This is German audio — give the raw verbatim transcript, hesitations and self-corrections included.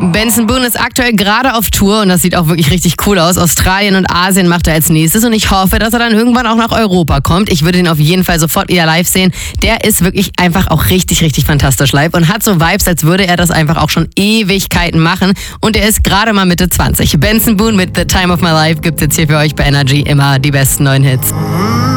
Benson Boone ist aktuell gerade auf Tour und das sieht auch wirklich richtig cool aus. Australien und Asien macht er als nächstes und ich hoffe, dass er dann irgendwann auch nach Europa kommt. Ich würde ihn auf jeden Fall sofort eher live sehen. Der ist wirklich einfach auch richtig, richtig fantastisch live und hat so Vibes, als würde er das einfach auch schon Ewigkeiten machen. Und er ist gerade mal Mitte zwanzig. Benson Boone mit The Time of My Life gibt's jetzt hier für euch bei Energy immer die besten neuen Hits.